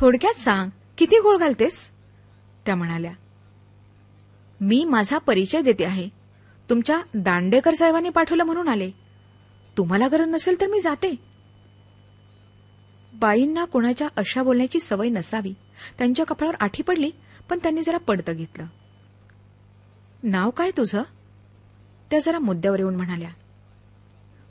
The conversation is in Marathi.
थोडक्यात सांग, किती गोळ घालतेस? त्या म्हणाल्या. मी माझा परिचय देते आहे. तुमच्या दांडेकर साहेबांनी पाठवलं म्हणून आले. तुम्हाला गरज नसेल तर मी जाते. बाईंना कोणाच्या अशा बोलण्याची सवय नसावी. त्यांच्या कपाळावर आठी पडली, पण त्यांनी जरा पडतं घेतलं. नाव काय तुझं? त्या जरा मुद्द्यावर येऊन म्हणाल्या.